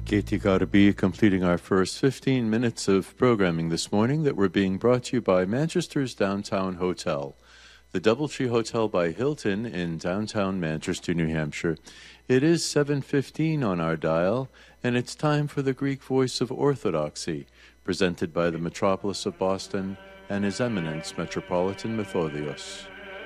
KTKRB completing our first 15 minutes of programming this morning that were being brought to you by Manchester's Downtown Hotel, the Doubletree Hotel by Hilton in downtown Manchester, New Hampshire. It is 7:15 on our dial, and it's time for the Greek Voice of Orthodoxy, presented by the Metropolis of Boston and His Eminence Metropolitan Methodios.